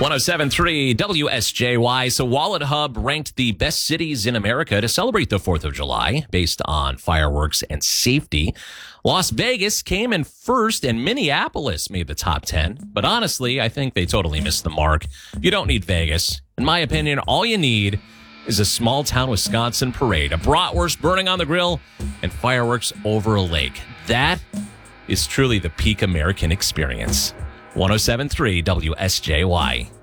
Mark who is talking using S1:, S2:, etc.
S1: 107.3 WSJY. So Wallet Hub ranked the best cities in America to celebrate the 4th of July based on fireworks and safety. Las Vegas came in first and Minneapolis made the top 10. But honestly, I think they totally missed the mark. You don't need Vegas. In my opinion, all you need is a small town Wisconsin parade, a bratwurst burning on the grill, and fireworks over a lake. That is truly the peak American experience. 107.3 WSJY.